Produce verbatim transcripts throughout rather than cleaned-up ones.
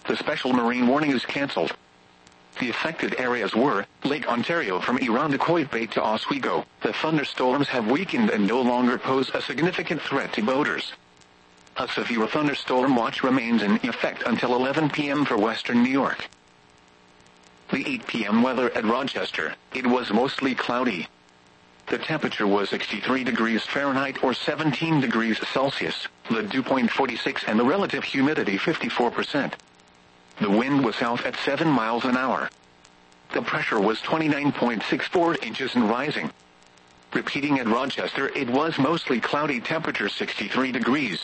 The special marine warning is cancelled. The affected areas were Lake Ontario from Irondequoit Bay to Oswego. The thunderstorms have weakened and no longer pose a significant threat to boaters. A severe thunderstorm watch remains in effect until eleven p m for western New York. The eight p m weather at Rochester, it was mostly cloudy. The temperature was sixty-three degrees Fahrenheit or seventeen degrees Celsius, the dew point forty-six and the relative humidity fifty-four percent. The wind was south at seven miles an hour. The pressure was twenty-nine point six four inches and rising. Repeating at Rochester, it was mostly cloudy, temperature sixty-three degrees.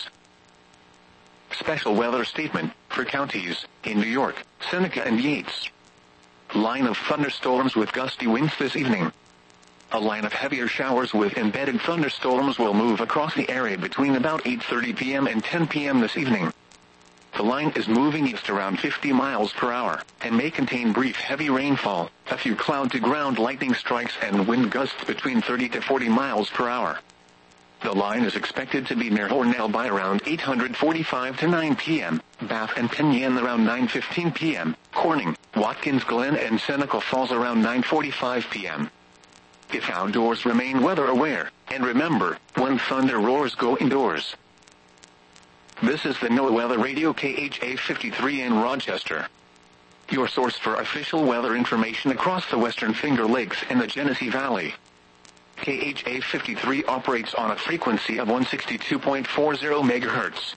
Special weather statement for counties in New York, Seneca and Yates. Line of thunderstorms with gusty winds this evening. A line of heavier showers with embedded thunderstorms will move across the area between about eight thirty p m and ten p m this evening. The line is moving east around fifty miles per hour, and may contain brief heavy rainfall, a few cloud-to-ground lightning strikes and wind gusts between thirty to forty miles per hour. The line is expected to be near Hornell by around eight forty-five to nine p m, Bath and Penn around nine fifteen p m, Corning, Watkins Glen and Seneca Falls around nine forty-five p m If outdoors, remain weather aware, and remember, when thunder roars, go indoors. This is the NOAA Weather Radio K H A fifty-three in Rochester, your source for official weather information across the Western Finger Lakes and the Genesee Valley. K H A fifty-three operates on a frequency of one sixty-two point four zero megahertz.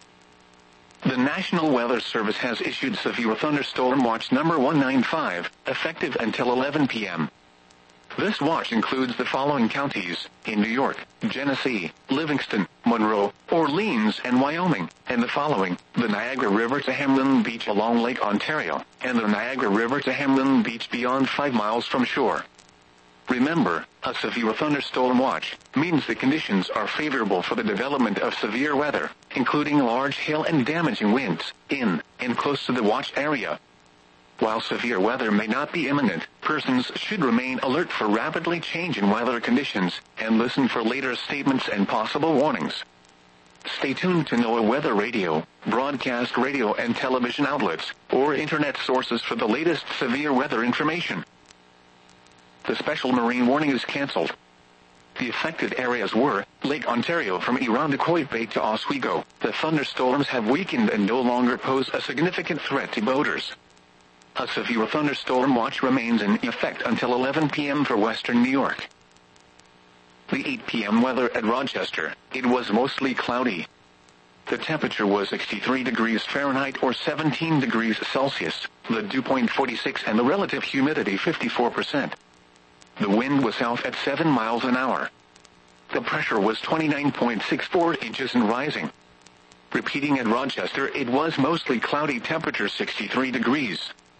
The National Weather Service has issued severe thunderstorm watch number one ninety-five, effective until eleven p m This watch includes the following counties in New York: Genesee, Livingston, Monroe, Orleans, and Wyoming, and the following: the Niagara River to Hamlin Beach along Lake Ontario, and the Niagara River to Hamlin Beach beyond five miles from shore. Remember, a severe thunderstorm watch means the conditions are favorable for the development of severe weather, including large hail and damaging winds, in and close to the watch area. While severe weather may not be imminent, persons should remain alert for rapidly changing weather conditions, and listen for later statements and possible warnings. Stay tuned to NOAA Weather Radio, broadcast radio and television outlets, or internet sources for the latest severe weather information. The special marine warning is cancelled. The affected areas were Lake Ontario from Irondequoit Bay to Oswego. The thunderstorms have weakened and no longer pose a significant threat to boaters. A severe thunderstorm watch remains in effect until eleven p m for western New York. The eight p m weather at Rochester, it was mostly cloudy. The temperature was sixty-three degrees Fahrenheit or seventeen degrees Celsius, the dew point forty-six and the relative humidity fifty-four percent. The wind was south at seven miles an hour. The pressure was twenty-nine point six four inches and rising. Repeating at Rochester, it was mostly cloudy, temperature sixty-three degrees.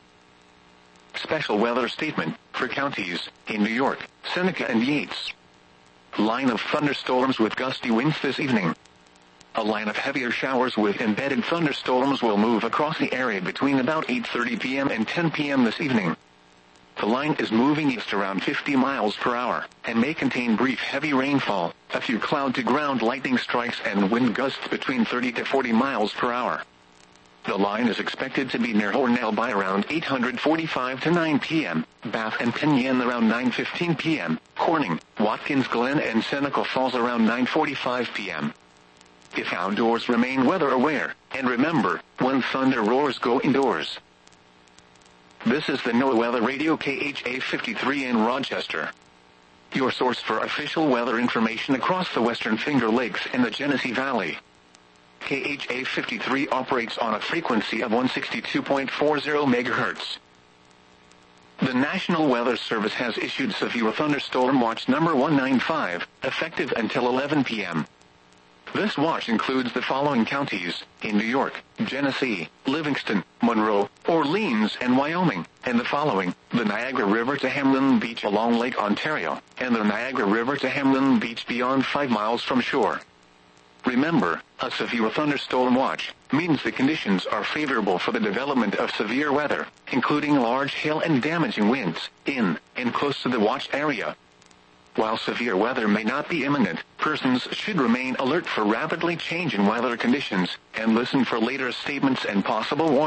Special weather statement for counties in New York, Seneca and Yates. Line of thunderstorms with gusty winds this evening. A line of heavier showers with embedded thunderstorms will move across the area between about eight thirty p m and ten p m this evening. The line is moving east around fifty miles per hour, and may contain brief heavy rainfall, a few cloud-to-ground lightning strikes and wind gusts between thirty to forty miles per hour. The line is expected to be near Hornell by around eight forty-five to nine p m, Bath and Penn around nine fifteen p m, Corning, Watkins Glen and Seneca Falls around nine forty-five p m If outdoors, remain weather aware, and remember, when thunder roars, go indoors. This is the NOAA Weather Radio K H A fifty-three in Rochester, your source for official weather information across the Western Finger Lakes and the Genesee Valley. K H A fifty-three operates on a frequency of one sixty-two point four zero megahertz. The National Weather Service has issued severe thunderstorm watch number one ninety-five, effective until eleven p m This watch includes the following counties in New York: Genesee, Livingston, Monroe, Orleans, and Wyoming, and the following: the Niagara River to Hamlin Beach along Lake Ontario, and the Niagara River to Hamlin Beach beyond five miles from shore. Remember, a severe thunderstorm watch means the conditions are favorable for the development of severe weather, including large hail and damaging winds, in and close to the watch area. While severe weather may not be imminent, persons should remain alert for rapidly changing weather conditions, and listen for later statements and possible warnings.